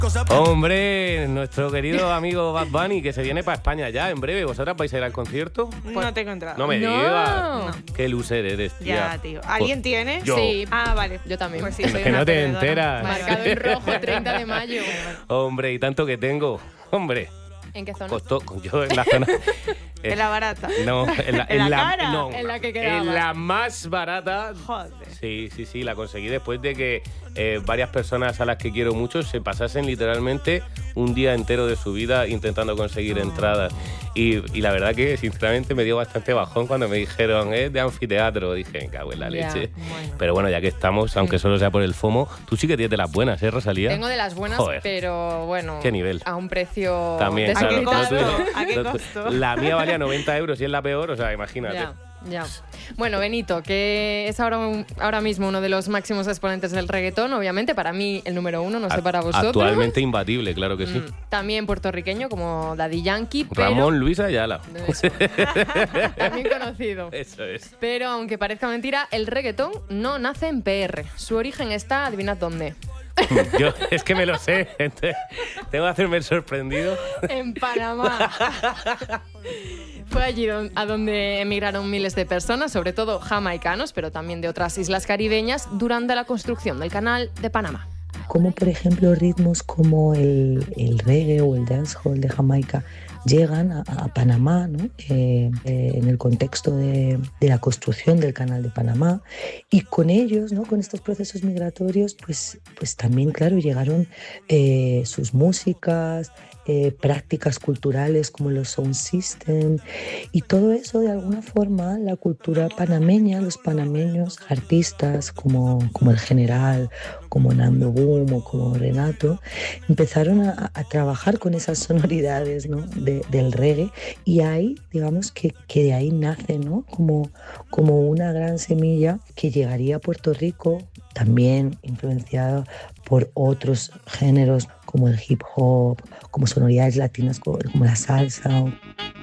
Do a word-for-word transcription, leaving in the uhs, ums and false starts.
Hombre, nuestro querido amigo Bad Bunny, que se viene para España ya en breve. ¿Vosotras vais a ir al concierto? No tengo entrada. No me No. digas. Qué loser eres, tía. Ya, tío. ¿Alguien tiene? Yo. Sí. Ah, vale. Yo también. Pues sí, Es soy que una no te perdedora. enteras. Vale, Marcado vale. en rojo, treinta de mayo. Hombre, y tanto que tengo. Hombre, ¿En qué zona? costó. Yo en la zona. En la barata. No, en la, ¿En la cara? no, En la que quedaba. en la más barata. Joder. Sí, sí, sí, la conseguí después de que eh, varias personas a las que quiero mucho se pasasen literalmente un día entero de su vida intentando conseguir Oh. entradas. Y, y la verdad que sinceramente me dio bastante bajón cuando me dijeron, es de anfiteatro. Dije, me cago en la Ya, leche. bueno. Pero bueno, ya que estamos, aunque solo sea por el FOMO, tú sí que tienes de las buenas, ¿eh, Rosalía? Tengo de las buenas, Joder. pero bueno. ¿Qué nivel? A un precio También, claro. desorbitado. lo tuyo- ¿A qué lo tu- costo? La mía valía noventa euros y es la peor, o sea, imagínate. Ya, ya. Bueno, Benito, que es ahora, un- ahora mismo uno de los máximos exponentes del reggaetón, obviamente, para mí el número uno, no sé para vosotros. Actualmente imbatible, claro que sí. Mm, También puertorriqueño como Daddy Yankee, pero... Ramón Luis Ayala. Eso. También conocido. Eso es. Pero aunque parezca mentira, el reggaetón no nace en P R. Su origen está, adivinad dónde. Yo es que me lo sé, entonces tengo que hacerme el sorprendido. En Panamá. Fue allí don- a donde emigraron miles de personas, sobre todo jamaicanos, pero también de otras islas caribeñas, durante la construcción del canal de Panamá. Como por ejemplo ritmos como el, el reggae o el dancehall de Jamaica llegan a, a Panamá, ¿no? Eh, eh, en el contexto de, de la construcción del canal de Panamá, y con ellos, ¿no? Con estos procesos migratorios, pues, pues también, claro, llegaron eh, sus músicas, eh, prácticas culturales como los sound system, y todo eso de alguna forma la cultura panameña, los panameños artistas como, como el General, como Nando Boom o como Renato, empezaron a, a trabajar con esas sonoridades, ¿no? de, del reggae, y ahí, digamos que, que de ahí nace, ¿no? como, como una gran semilla que llegaría a Puerto Rico, también influenciada por otros géneros como el hip hop, como sonoridades latinas como, como la salsa.